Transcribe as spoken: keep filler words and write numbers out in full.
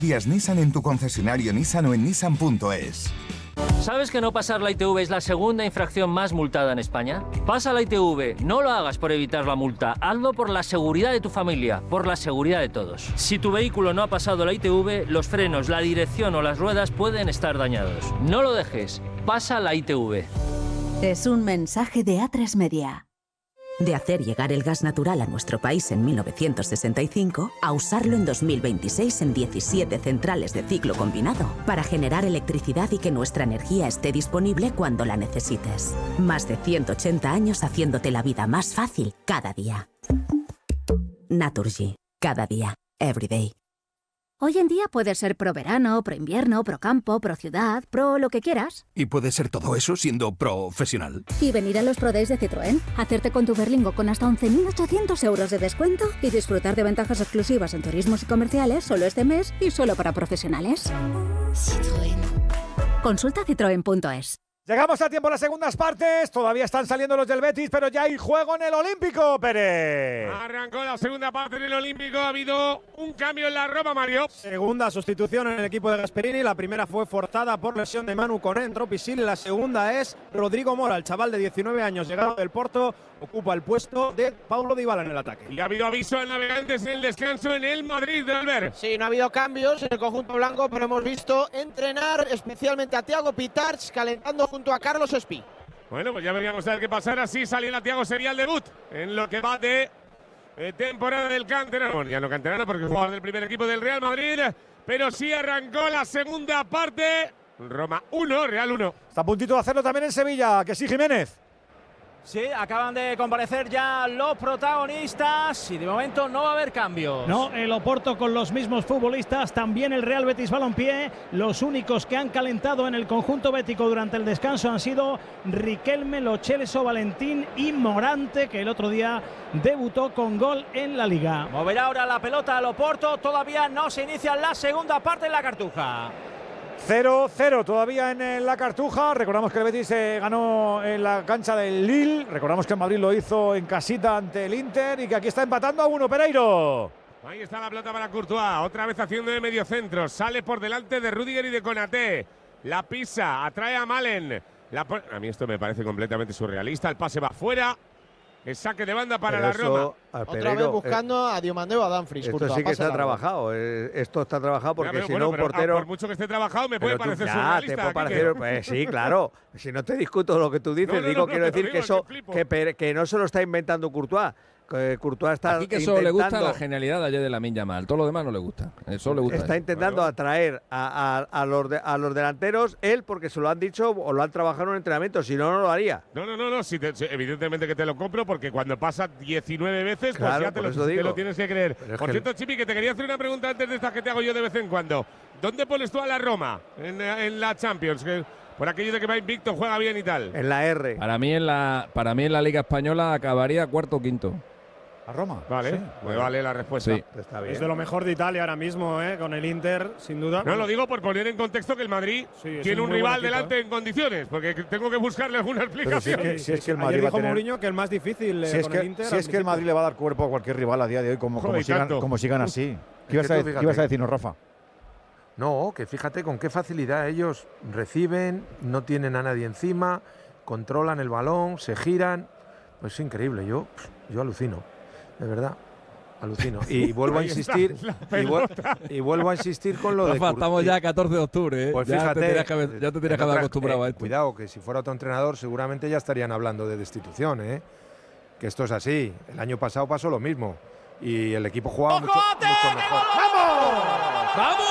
Días Nissan en tu concesionario Nissan o en nissan punto es. ¿Sabes que no pasar la I T V es la segunda infracción más multada en España? Pasa la I T V, no lo hagas por evitar la multa, hazlo por la seguridad de tu familia, por la seguridad de todos. Si tu vehículo no ha pasado la I T V, los frenos, la dirección o las ruedas pueden estar dañados. No lo dejes, pasa la I T V. Es un mensaje de A tres Media. De hacer llegar el gas natural a nuestro país en mil novecientos sesenta y cinco a usarlo en dos mil veintiséis en diecisiete centrales de ciclo combinado para generar electricidad y que nuestra energía esté disponible cuando la necesites. Más de ciento ochenta años haciéndote la vida más fácil cada día. Naturgy. Cada día. Every day. Hoy en día puede ser pro verano, pro invierno, pro campo, pro ciudad, pro lo que quieras. Y puede ser todo eso siendo profesional. Y venir a los Pro Days de Citroën, hacerte con tu Berlingo con hasta once mil ochocientos euros de descuento y disfrutar de ventajas exclusivas en turismos y comerciales solo este mes y solo para profesionales. Citroën. Consulta citroen punto es. Llegamos a tiempo de las segundas partes. Todavía están saliendo los del Betis, pero ya hay juego en el Olímpico, Pérez. Arrancó la segunda parte en el Olímpico. Ha habido un cambio en la Roma, Mario. Segunda sustitución en el equipo de Gasperini. La primera fue forzada por lesión de Manu Koné, entró Pisil. La segunda es Rodrigo Mora, el chaval de diecinueve años, llegado del Porto. Ocupa el puesto de Paulo Dybala en el ataque. Y ha habido aviso al Navegantes en el descanso en el Madrid, de Albert. Sí, no ha habido cambios en el conjunto blanco, pero hemos visto entrenar especialmente a Thiago Pitarch, calentando junto a Carlos Espí. Bueno, pues ya veríamos a ver qué pasara. Si saliera Thiago sería el debut en lo que va de eh, temporada del canterano. Bueno, ya no canterano porque es jugador del primer equipo del Real Madrid, pero sí arrancó la segunda parte. Roma uno, Real uno. Está a puntito de hacerlo también en Sevilla, que sí, Jiménez. Sí, acaban de comparecer ya los protagonistas y de momento no va a haber cambios. No, el Oporto con los mismos futbolistas, también el Real Betis Balompié. Los únicos que han calentado en el conjunto bético durante el descanso han sido Riquelme, Lo Celso, Valentín y Morante, que el otro día debutó con gol en la Liga. Moverá ahora la pelota al Oporto, todavía no se inicia la segunda parte en la Cartuja. cero cero todavía en la Cartuja. Recordamos que el Betis eh, ganó en la cancha del Lille. Recordamos que el Madrid lo hizo en casita ante el Inter y que aquí está empatando a uno, Pereiro. Ahí está la pelota para Courtois, otra vez haciendo de medio centro. Sale por delante de Rüdiger y de Konaté. La pisa, atrae a Malen. La a mí esto me parece completamente surrealista. El pase va fuera. El saque de banda para la Roma. Otra vez buscando eh, a Diomandé o a Dumfries. Esto Courtois, sí que está largo. trabajado. Eh, esto está trabajado porque pero, si bueno, no un pero, portero… Por mucho que esté trabajado me puede tú, parecer ya, surrealista. Te puede parecer, pues, sí, claro. Si no te discuto lo que tú dices, no, no, digo, no, no, quiero decir digo, que eso que, que, que no se lo está inventando Courtois. Courtois está Aquí que eso le gusta la genialidad de ayer de Lamine Yamal, todo lo demás no le gusta. Eso le gusta. Está intentando bueno. atraer a, a, a, los de, a los delanteros él porque se lo han dicho o lo han trabajado en un entrenamiento, si no, no lo haría. No, no, no, no si te, evidentemente que te lo compro porque cuando pasa diecinueve veces, claro, pues ya te lo, te lo tienes que creer. Pero por cierto, Chipi, que te quería hacer una pregunta antes de esta que te hago yo de vez en cuando. ¿Dónde pones tú a la Roma en, en la Champions? Que, por aquello de que va invicto, juega bien y tal. En la R. Para mí en la, para mí en la Liga Española acabaría cuarto o quinto. A Roma. Vale, sí. Pues vale la respuesta. Sí. Está bien. Es de lo mejor de Italia ahora mismo, ¿eh? Con el Inter, sin duda. No, lo digo por poner en contexto que el Madrid sí, tiene un, un rival equipo, delante ¿eh? en condiciones, porque tengo que buscarle alguna explicación. Si es que, si es que el Madrid Ayer va dijo a tener… Mourinho que el más difícil si eh, es con que, el Inter. Si es que el Madrid le va a dar cuerpo a cualquier rival a día de hoy, como, como, sigan, como sigan así. ¿Qué ibas, a, ¿qué ibas a decirnos, Rafa? No, que fíjate con qué facilidad ellos reciben, no tienen a nadie encima, controlan el balón, se giran. Pues es increíble, yo, yo alucino, de verdad. Alucino. Y vuelvo a insistir y, vu y vuelvo a insistir con lo Rafa, de estamos ya a catorce de octubre, ¿eh? Pues ya fíjate, te tienes que haber, ya te tienes que haber acostumbrado eh, a esto. Cuidado, que si fuera otro entrenador seguramente ya estarían hablando de destitución, ¿eh? Que esto es así. El año pasado pasó lo mismo y el equipo jugaba mucho, mucho mejor. ¡Vamos! ¡Vamos!